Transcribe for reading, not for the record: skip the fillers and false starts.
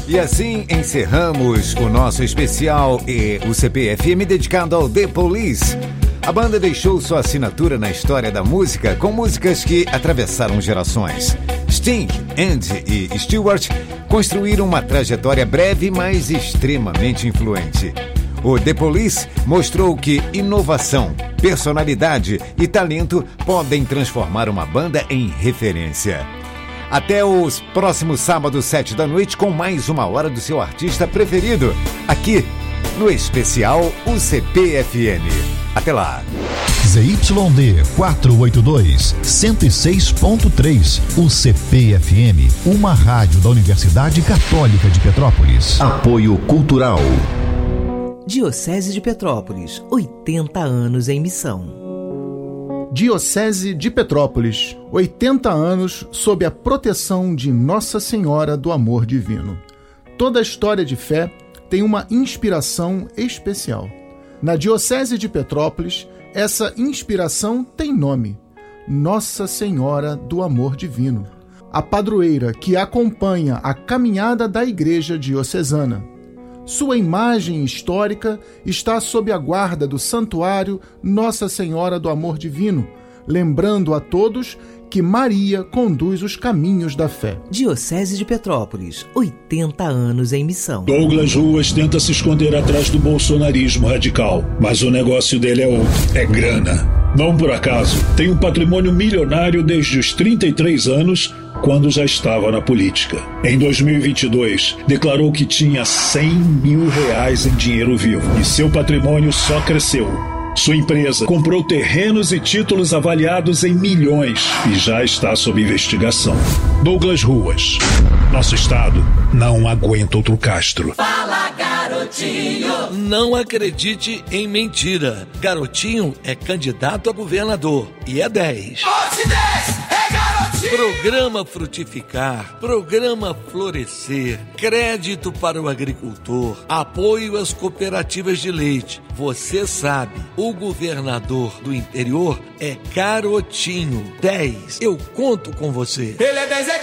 E assim encerramos o nosso especial e o CPFM dedicado ao The Police. A banda deixou sua assinatura na história da música com músicas que atravessaram gerações. Sting, Andy e Stewart construíram uma trajetória breve, mas extremamente influente. O The Police mostrou que inovação, personalidade e talento podem transformar uma banda em referência. Até os próximos sábados, 7 da noite, com mais uma hora do seu artista preferido, aqui no especial UCPFM. Até lá. ZYD 482, 106.3, UCPFM, uma rádio da Universidade Católica de Petrópolis. Apoio Cultural. Diocese de Petrópolis, 80 anos em missão. Diocese de Petrópolis, 80 anos sob a proteção de Nossa Senhora do Amor Divino. Toda história de fé tem uma inspiração especial. Na Diocese de Petrópolis, essa inspiração tem nome: Nossa Senhora do Amor Divino, a padroeira que acompanha a caminhada da Igreja Diocesana. Sua imagem histórica está sob a guarda do Santuário Nossa Senhora do Amor Divino, lembrando a todos que Maria conduz os caminhos da fé. Diocese de Petrópolis, 80 anos em missão. Douglas Ruas tenta se esconder atrás do bolsonarismo radical, mas o negócio dele é outro, é grana. Não por acaso, tem um patrimônio milionário desde os 33 anos, quando já estava na política. Em 2022, declarou que tinha R$100 mil em dinheiro vivo e seu patrimônio só cresceu. Sua empresa comprou terrenos e títulos avaliados em milhões e já está sob investigação. Douglas Ruas. Nosso estado não aguenta outro Castro. Fala, garotinho! Não acredite em mentira. Garotinho é candidato a governador e é 10. Vote 10! É garotinho! Programa Frutificar, Programa Florescer, crédito para o agricultor, apoio às cooperativas de leite. Você sabe, o governador do interior é Garotinho. 10. Eu conto com você. Ele é 10, é